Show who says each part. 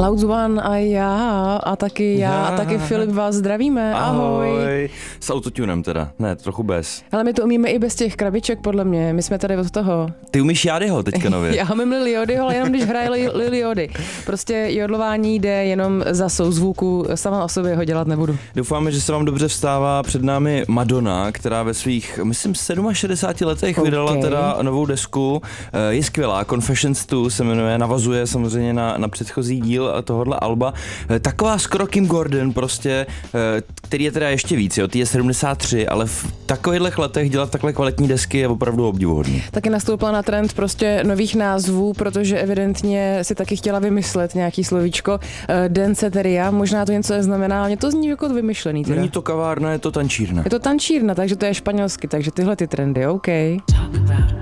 Speaker 1: Loud One a já a taky Filip vás zdravíme. Ahoj.
Speaker 2: S autotunem teda, ne, trochu bez.
Speaker 1: Ale my to umíme i bez těch krabiček, podle mě, my jsme tady od toho.
Speaker 2: Ty umíš Jádyho teďka nově.
Speaker 1: Já umím Lily Jodyho, ale jenom když hraje Lily Jody. Prostě jodlování jde jenom za souzvuku, sama o sobě ho dělat nebudu.
Speaker 2: Doufáme, že se vám dobře vstává. Před námi Madonna, která ve svých, myslím, 67 letech vydala teda novou desku. Je skvělá, Confessions 2 se jmenuje, navazuje samozřejmě na předchozí díl tohohle alba. Taková skoro Kim Gordon prostě, který je teda ještě víc, jo, ty je 73, ale v takových letech dělat takhle kvalitní desky je opravdu obdivuhodný.
Speaker 1: Taky nastoupila na trend prostě nových názvů, protože evidentně si taky chtěla vymyslet nějaký slovíčko. Danceteria, možná to něco znamená, ale to zní jako vymyšlený. Teda.
Speaker 2: Není to kavárna, je to tančírna.
Speaker 1: Je to tančírna, takže to je španělsky, takže tyhle ty trendy, OK.